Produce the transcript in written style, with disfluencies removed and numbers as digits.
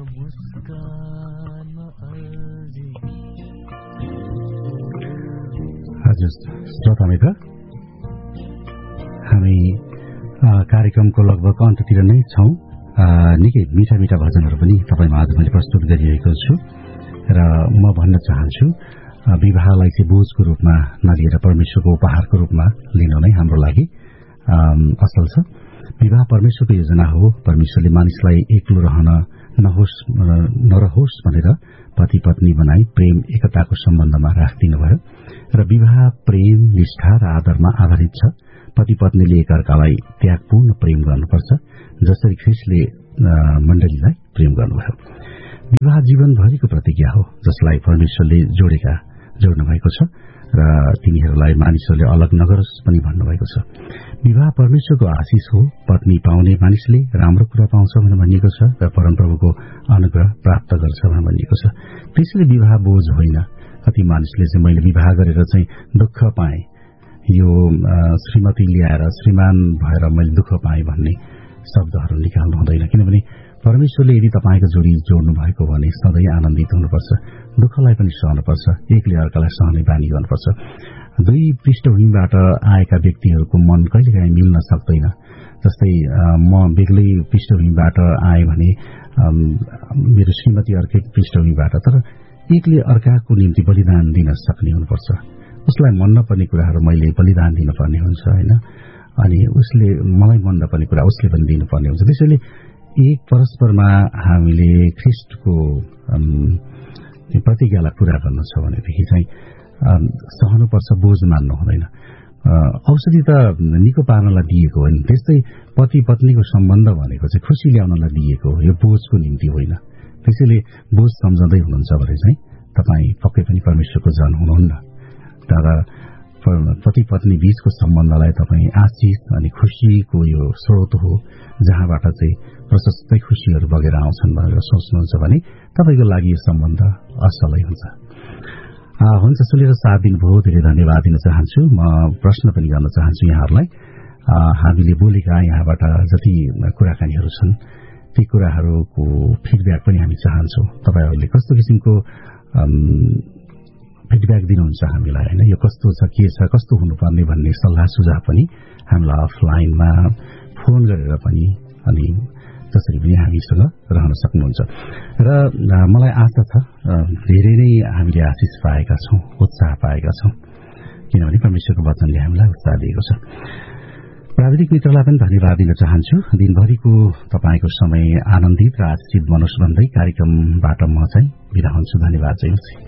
हजुर श्रोता मित्र, हामी कार्यक्रमको लगभग अन्ततिर नै छौं। निकै मीठा मीठा भजनहरू पनि तपाईँ माझ मैले प्रस्तुत गरिरहेको छु र म भन्न चाहन्छु विवाहलाई चाहिँ बोझको रूपमा नलिएर परमेश्वरको उपहारको रूपमा लिन नै हाम्रो लागि असल छ। विवाह परमेश्वरको योजना हो। परमेश्वरले मानिसलाई एक्लो रहन नरहोस् भनेर पति पत्नी बनाई प्रेम एकताको सम्बन्धमा राखिदिनुभयो र विवाह प्रेम निष्ठा र आदरमा आधारित छ। पति पत्नीले एकअर्कालाई त्यागपूर्ण प्रेम गर्नुपर्छ, जसरी ख्रीष्टले मण्डलीलाई प्रेम गर्नुभयो। विवाह जीवनभरिको प्रतिज्ञा हो जसलाई परमेश्वरले जोड्नु भएको छ र तिनीहरूलाई मानिसहरूले अलग नगरोस् पनि भन्नुभएको छ। विवाह परमेश्वरको आशिष हो। पत्नी पाउने मानिसले राम्रो कुरा पाउँछ भनेर भनिएको छ र परमप्रभुको अनुग्रह प्राप्त गर्छ भनेर भनिएको छ। त्यसैले विवाह बोझ होइन। कति मानिसले चाहिँ मैले विवाह गरेर चाहिँ दुःख पाएँ, यो श्रीमती ल्याएर श्रीमान भएर मैले दुःख पाएँ भन्ने शब्दहरू निकाल्नु हुँदैन। किनभने परमेश्वरले यदि तपाईँको जोडी जोड्नु भएको भने सधैँ आनन्दित हुनुपर्छ, दुःखलाई पनि सहनुपर्छ, एकले अर्कालाई सहने बानी गर्नुपर्छ। दुई पृष्ठभूमिबाट आएका व्यक्तिहरूको मन कहिलेकाहीँ मिल्न सक्दैन। जस्तै म बेग्लै पृष्ठभूमिबाट आएँ भने मेरो श्रीमती अर्कै पृष्ठभूमिबाट, तर एकले अर्काको निम्ति बलिदान दिन सक्ने हुनुपर्छ। उसलाई मन नपर्ने कुराहरू मैले बलिदान दिनुपर्ने हुन्छ होइन, अनि उसले मलाई मन नपर्ने कुरा उसले पनि दिनुपर्ने हुन्छ। त्यसैले एक परस्परमा हामीले ख्रीष्टको प्रतिज्ञालाई पूरा गर्नु छ भनेदेखि चाहिँ सहनुपर्छ, बोझ मान्नु हुँदैन। औषधि त निको पार्नलाई दिएको होइन, त्यस्तै पति पत्नीको सम्बन्ध भनेको चाहिँ खुसी ल्याउनलाई दिएको हो, यो बोझको निम्ति होइन। त्यसैले बोझ सम्झँदै हुनुहुन्छ भने चाहिँ तपाईँ पक्कै पनि परमेश्वरको जन हुनुहुन्न। तर पति पत्नी बीचको सम्बन्धलाई तपाईँ आशिष अनि खुशीको यो स्रोत हो, जहाँबाट चाहिँ प्रशस्तै खुशीहरू बगेर आउँछन् भनेर सोच्नुहुन्छ भने तपाईँको लागि यो सम्बन्ध असलै हुन्छ। हुन्छ, सुनेर साथ दिनुभयो, धेरै धन्यवाद दिन चाहन्छु। म प्रश्न पनि गर्न चाहन्छु यहाँहरूलाई। हामीले बोलेका यहाँबाट जति कुराकानीहरू छन् ती कुराहरूको फिडब्याक पनि हामी चाहन्छौँ। तपाईँहरूले कस्तो किसिमको फिडब्याक दिनुहुन्छ हामीलाई होइन, यो कस्तो छ, के छ, कस्तो हुनुपर्ने भन्ने सल्लाह सुझाव पनि हामीलाई अफलाइनमा फोन गरेर पनि अनि जसरी पनि हामीसँग रहन सक्नुहुन्छ। र मलाई आशा छ धेरै नै हामीले आशिष पाएका छौँ, उत्साह पाएका छौँ, किनभने परमेश्वरको वचनले हामीलाई उत्साह दिएको छ। प्राविधिक मित्रलाई पनि धन्यवाद दिन चाहन्छु। दिनभरिको तपाईँको समय आनन्दित र आशिषित बनोस् भन्दै कार्यक्रमबाट म चाहिँ बिदा हुन्छु। धन्यवाद।